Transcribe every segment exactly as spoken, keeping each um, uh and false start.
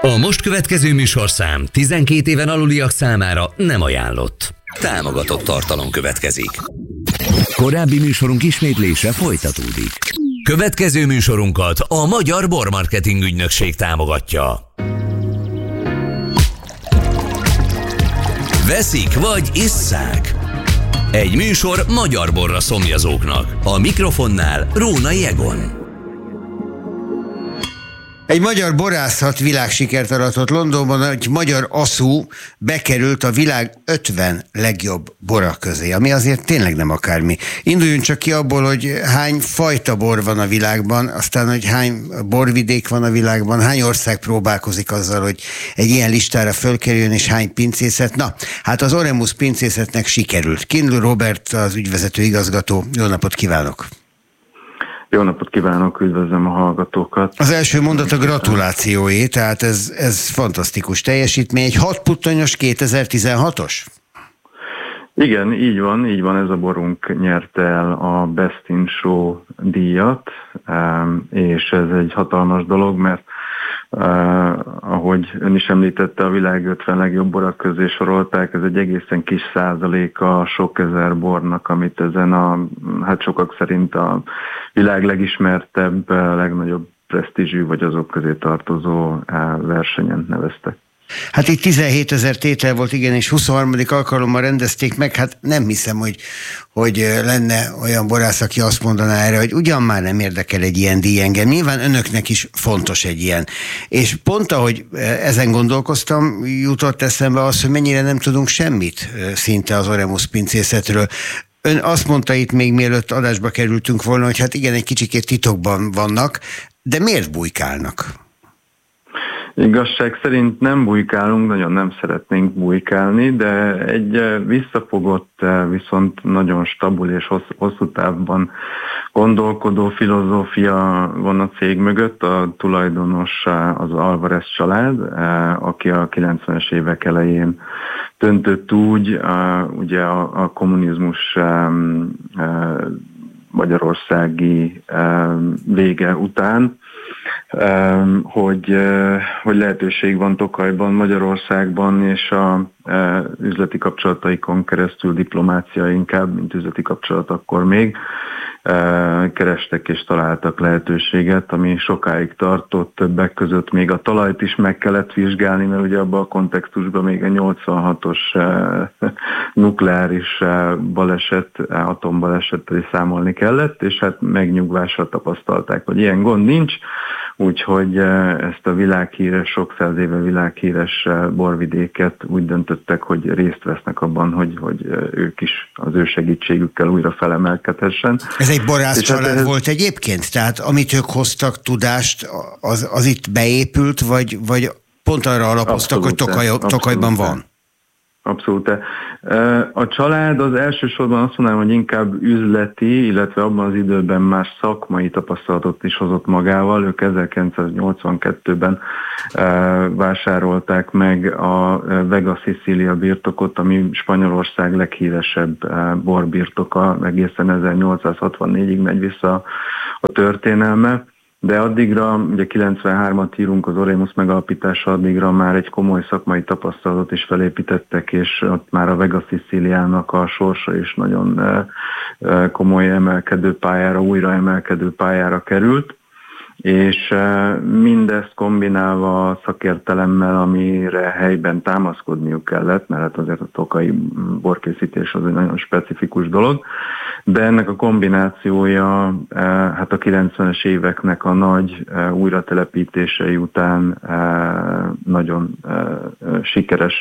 A most következő műsorszám tizenkét éven aluliak számára nem ajánlott. Támogatott tartalom következik. Korábbi műsorunk ismétlése folytatódik. Következő műsorunkat a Magyar Bormarketing Ügynökség támogatja. Veszik vagy isszák? Egy műsor magyar borra szomjazóknak. A mikrofonnál Rónai Egon. Egy magyar borászat világsikert aratott Londonban, egy magyar aszú bekerült a világ ötven legjobb bora közé, ami azért tényleg nem akármi. Induljunk csak ki abból, hogy hány fajta bor van a világban, aztán, hogy hány borvidék van a világban, hány ország próbálkozik azzal, hogy egy ilyen listára fölkerüljön, és hány pincészet. Na, hát az Oremus pincészetnek sikerült. Kindl Robert, az ügyvezető igazgató. Jó napot kívánok! Jó napot kívánok, üdvözlöm a hallgatókat. Az első mondat a gratulációé, tehát ez, ez fantasztikus teljesítmény. Egy hat puttonyos kétezer-tizenhatos? Igen, így van, így van, ez a borunk nyerte el a Best in Show díjat, és ez egy hatalmas dolog, mert Uh, ahogy ön is említette, a világ ötven legjobb borak közé sorolták, ez egy egészen kis százaléka sok ezer bornak, amit ezen a, hát sokak szerint a világ legismertebb, legnagyobb presztízsű vagy azok közé tartozó uh, versenyen neveztek. Hát itt tizenhétezer tétel volt, igen, és huszonharmadik alkalommal rendezték meg, hát nem hiszem, hogy, hogy lenne olyan borász, aki azt mondaná erre, hogy ugyan már nem érdekel egy ilyen díj engem. Nyilván önöknek is fontos egy ilyen. És pont ahogy ezen gondolkoztam, jutott eszembe az, hogy mennyire nem tudunk semmit szinte az Oremus pincészetről. Ön azt mondta itt még mielőtt adásba kerültünk volna, hogy hát igen, egy kicsikét titokban vannak, de miért bujkálnak? Igazság szerint nem bujkálunk, nagyon nem szeretnénk bujkálni, de egy visszafogott, viszont nagyon stabil és hosszú, hosszú távban gondolkodó filozófia van a cég mögött. A tulajdonos az Alvarez család, aki a kilencvenes évek elején döntött úgy, ugye a, a kommunizmus magyarországi vége után, hogy, hogy lehetőség van Tokajban, Magyarországban, és a üzleti kapcsolataikon keresztül, diplomácia inkább, mint üzleti kapcsolat akkor még, kerestek és találtak lehetőséget, ami sokáig tartott, többek között még a talajt is meg kellett vizsgálni, mert ugye abban a kontextusban még a nyolcvanhatos nukleáris baleset, atombalesettel is számolni kellett, és hát megnyugvással tapasztalták, hogy ilyen gond nincs, úgyhogy ezt a világhíres, sok száz éve világhíres borvidéket úgy döntöttek, hogy részt vesznek abban, hogy, hogy ők is az ő segítségükkel újra felemelkedhessen. Ez egy borász család ez... volt egyébként? Tehát amit ők hoztak tudást, az, az itt beépült, vagy, vagy pont arra alapoztak, abszolút, hogy Tokaj, Tokajban van? Abszolút. A család az elsősorban azt mondanám, hogy inkább üzleti, illetve abban az időben már szakmai tapasztalatot is hozott magával. Ők ezerkilencszáznyolcvankettőben vásárolták meg a Vega Sicilia birtokot, ami Spanyolország leghíresebb borbirtoka, egészen ezernyolcszázhatvannégyig megy vissza a történelme. De addigra, ugye kilencvenhármat írunk az Oremus megalapítása, addigra már egy komoly szakmai tapasztalatot is felépítettek, és ott már a Vega Siciliának a sorsa is nagyon komoly emelkedő pályára, újra emelkedő pályára került, és mindezt kombinálva a szakértelemmel, amire helyben támaszkodniuk kellett, mert hát azért a tokai borkészítés az egy nagyon specifikus dolog, de ennek a kombinációja hát a kilencvenes éveknek a nagy újratelepítései után nagyon sikeres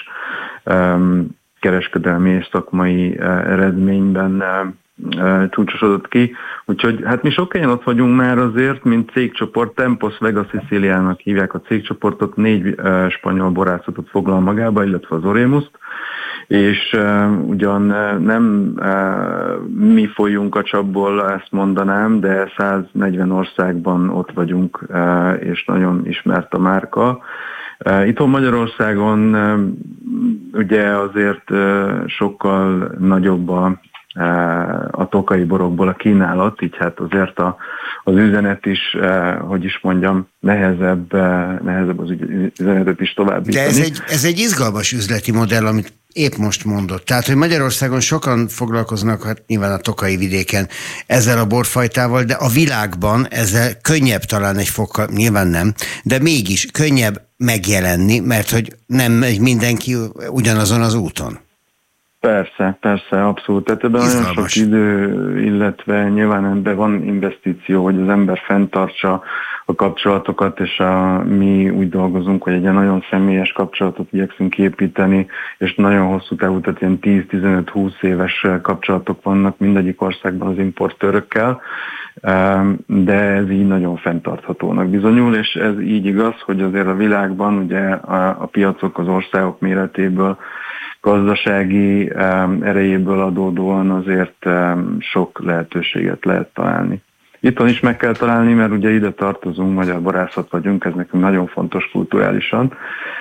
kereskedelmi és szakmai eredményben csúcsosodott ki. Úgyhogy hát mi sok helyen ott vagyunk már azért, mint cégcsoport, Tempos Vega Siciliának hívják a cégcsoportot, négy spanyol borászatot foglal magába, illetve az Oremuszt, és uh, ugyan uh, nem uh, mi folyunk a csapból, ezt mondanám, de száznegyven országban ott vagyunk, uh, és nagyon ismert a márka. Uh, itthon Magyarországon uh, ugye azért uh, sokkal nagyobb a a tokai borokból a kínálat, így hát azért a, az üzenet is, hogy is mondjam, nehezebb, nehezebb az üzenetet is továbbítani. De ez egy, ez egy izgalmas üzleti modell, amit épp most mondott. Tehát, hogy Magyarországon sokan foglalkoznak, hát nyilván a tokai vidéken ezzel a borfajtával, de a világban ezzel könnyebb talán egy fokkal, nyilván nem, de mégis könnyebb megjelenni, mert hogy nem megy mindenki ugyanazon az úton. Persze, persze, abszolút. Tehát ebben nagyon sok idő, illetve nyilván ebben van investíció, hogy az ember fenntartsa a kapcsolatokat, és a, mi úgy dolgozunk, hogy egy nagyon személyes kapcsolatot igyekszünk építeni, és nagyon hosszú távú, tehát ilyen tíz-tizenöt-húsz éves kapcsolatok vannak mindegyik országban az importőrökkel, de ez így nagyon fenntarthatónak bizonyul, és ez így igaz, hogy azért a világban ugye a, a piacok az országok méretéből, gazdasági erejéből adódóan azért sok lehetőséget lehet találni. Itthon is meg kell találni, mert ugye ide tartozunk, magyar borászat vagyunk, ez nekünk nagyon fontos kulturálisan,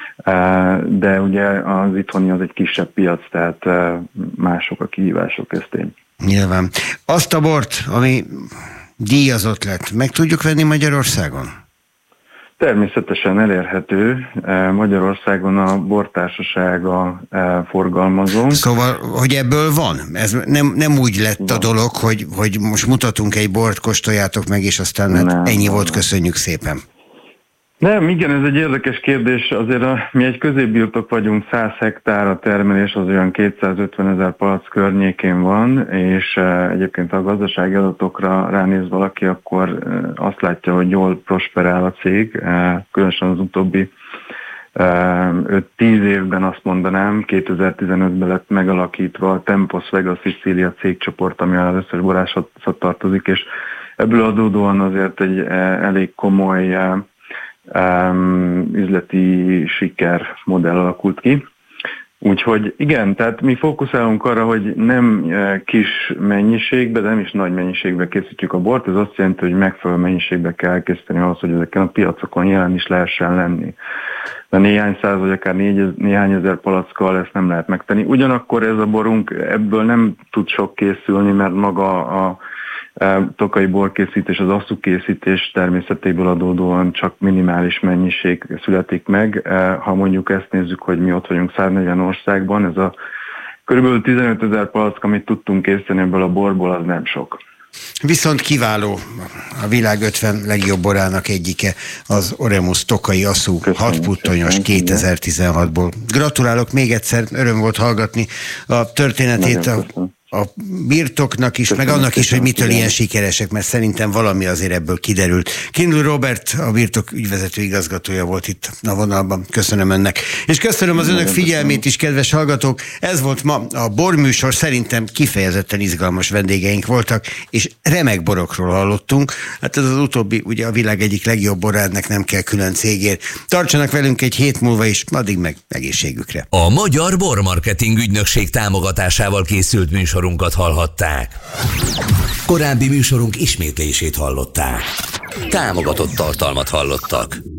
de ugye az itthoni az egy kisebb piac, tehát mások a kihívások, ez tény. Nyilván. Azt a bort, ami díjazott lett, meg tudjuk venni Magyarországon? Természetesen elérhető. Magyarországon a bortársasága forgalmazunk. Szóval, hogy ebből van? Ez nem, nem úgy lett van a dolog, hogy, hogy most mutatunk egy bort, kóstoljátok meg, és aztán hát nem, ennyi nem, volt, köszönjük szépen. Nem, igen, ez egy érdekes kérdés. Azért a, mi egy középbirtok vagyunk, száz hektár, a termelés az olyan kétszázötven ezer palack környékén van, és e, egyébként ha a gazdasági adatokra ránéz valaki, akkor e, azt látja, hogy jól prosperál a cég, e, különösen az utóbbi öt-tíz évben azt mondanám, kétezer-tizenötben lett megalakítva a Tempos Vega Sicilia cégcsoport, ami az összes borászat tartozik, és ebből adódóan azért egy e, elég komoly e, Um, üzleti sikermodell alakult ki. Úgyhogy igen, tehát mi fókuszálunk arra, hogy nem uh, kis mennyiségbe, de nem is nagy mennyiségbe készítjük a bort. Ez azt jelenti, hogy megfelelő mennyiségbe kell készíteni ahhoz, hogy ezeken a piacokon jelen is lehessen lenni. De néhány száz vagy akár négy, néhány ezer palackkal ezt nem lehet megtenni. Ugyanakkor ez a borunk ebből nem tud sok készülni, mert maga a tokai borkészítés, az asszúkészítés természetéből adódóan csak minimális mennyiség születik meg. Ha mondjuk ezt nézzük, hogy mi ott vagyunk száznegyven országban, ez a körülbelül tizenöt ezer palack, amit tudtunk készíteni ebből a borból, az nem sok. Viszont kiváló, a világ ötven legjobb borának egyike az Oremus Tokai Asszú hat puttonyos kétezer-tizenhatból. Gratulálok még egyszer, öröm volt hallgatni a történetét a, a birtoknak is, köszönöm, meg annak is, hogy mitől ilyen sikeresek, mert szerintem valami azért ebből kiderült. Kindl Robert, a birtok ügyvezető igazgatója volt itt a vonalban. Köszönöm önnek. És köszönöm az önök figyelmét is, kedves hallgatók. Ez volt ma a borműsor, szerintem kifejezetten izgalmas vendégeink voltak, és remek borokról hallottunk. Hát ez az utóbbi, ugye a világ egyik legjobb borádnak nem kell külön cégért. Tartsanak velünk egy hét múlva is, addig meg egészségükre. A Magyar Bormarketing Ügynökség támogatásával készült műsorunkat hallhatták. Korábbi műsorunk ismétlését hallották. Támogatott tartalmat hallottak.